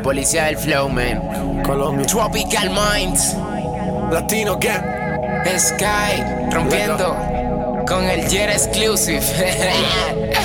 policía del flow, man. Colombia. Tropical Minds. Latino Gang. Sky rompiendo con el Jet Exclusive.